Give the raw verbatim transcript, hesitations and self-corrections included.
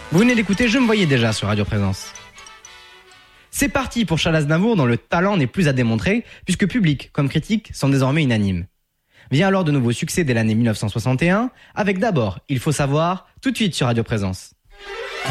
Vous venez d'écouter Je me voyais déjà sur Radio Présence. C'est parti pour Charles Aznavour dont le talent n'est plus à démontrer puisque public comme critique sont désormais unanimes. Vient alors de nouveaux succès dès l'année mille neuf cent soixante et un avec d'abord Il faut savoir tout de suite sur Radio Présence.